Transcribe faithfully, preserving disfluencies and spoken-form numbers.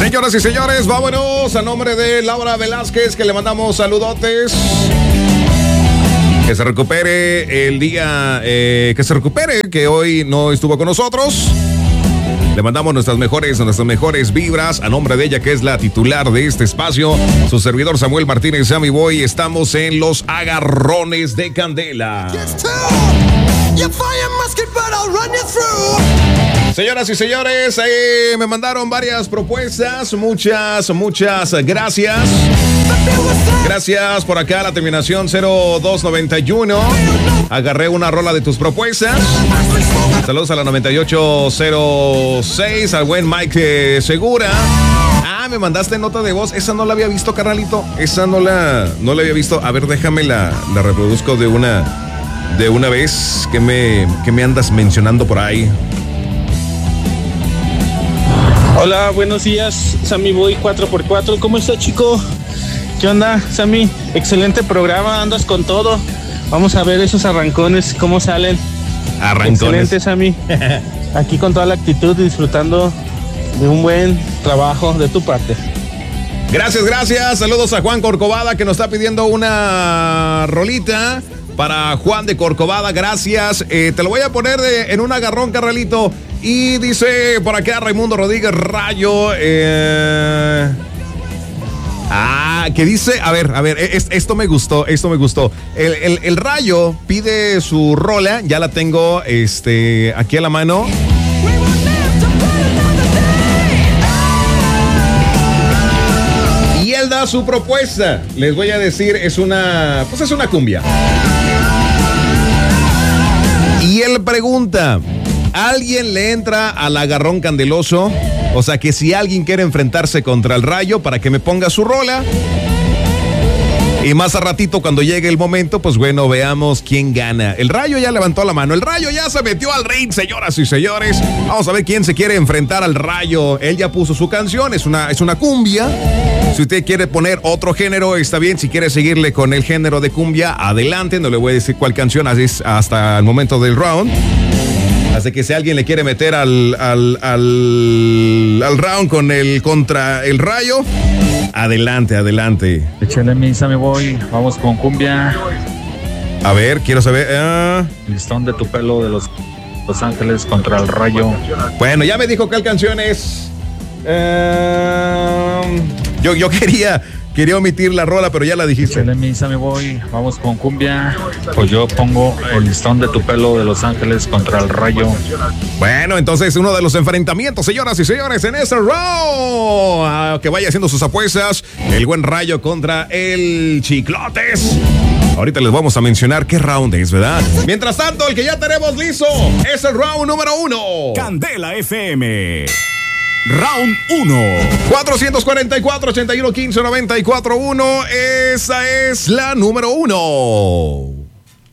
Señoras y señores, vámonos a nombre de Laura Velázquez, que le mandamos saludotes. Que se recupere el día, eh, que se recupere, que hoy no estuvo con nosotros. Le mandamos nuestras mejores, nuestras mejores vibras a nombre de ella, que es la titular de este espacio, su servidor Samuel Martínez, Sammy Boy. Estamos en los agarrones de Candela. Señoras y señores, eh, me mandaron varias propuestas, muchas, muchas gracias. Gracias por acá, la terminación cero dos noventa y uno. Agarré una rola de tus propuestas. Saludos a la noventa y ocho cero seis, al buen Mike eh, Segura. Ah, me mandaste nota de voz. Esa no la había visto, carnalito. Esa no la, no la había visto. A ver, déjame la, la reproduzco de una, de una vez. ¿Qué me, qué me andas mencionando por ahí? Hola, buenos días, Sammy Boy cuatro por cuatro. ¿Cómo está, chico? ¿Qué onda, Sammy? Excelente programa, andas con todo. Vamos a ver esos arrancones, cómo salen. Arrancones. Excelente, Sammy. Aquí con toda la actitud, disfrutando de un buen trabajo de tu parte. Gracias, gracias. Saludos a Juan Corcovada, que nos está pidiendo una rolita. Para Juan de Corcovada, gracias. Eh, te lo voy a poner de, en un agarrón, carnalito. Y dice por acá Raimundo Rodríguez Rayo. Eh... Ah, que dice, a ver, a ver, es, esto me gustó, esto me gustó. El, el, el Rayo pide su rola, ya la tengo este, aquí a la mano. Y él da su propuesta. Les voy a decir, es una, pues es una cumbia. Y él pregunta, ¿alguien le entra al agarrón candeloso? O sea, que si alguien quiere enfrentarse contra el Rayo, para que me ponga su rola. Y más a ratito, cuando llegue el momento, pues bueno, veamos quién gana. El Rayo ya levantó la mano. El Rayo ya se metió al ring, señoras y señores. Vamos a ver quién se quiere enfrentar al Rayo. Él ya puso su canción, es una, es una cumbia. Si usted quiere poner otro género, está bien. Si quiere seguirle con el género de cumbia, adelante. No le voy a decir cuál canción es hasta el momento del round. Así que si alguien le quiere meter al, al, al, al round con el contra el Rayo, adelante, adelante. Échale mi Sammy Boy, vamos con cumbia. A ver, quiero saber. Uh... Listón de tu pelo de los Los Ángeles contra el Rayo. Bueno, ya me dijo cuál canción es. Uh... Yo, yo quería... Quería omitir la rola, pero ya la dijiste. Échale mi Sammy Boy, vamos con cumbia. Pues yo pongo el listón de tu pelo de Los Ángeles contra el Rayo. Bueno, entonces uno de los enfrentamientos, señoras y señores, en este round. Ah, que vaya haciendo sus apuestas. El buen Rayo contra el Chiclotes. Ahorita les vamos a mencionar qué round es, ¿verdad? Mientras tanto, el que ya tenemos listo es el round número uno. Candela F M. Round uno. cuatrocientos cuarenta y cuatro, ochenta y uno, quince, noventa y cuatro, uno. Esa es la número uno.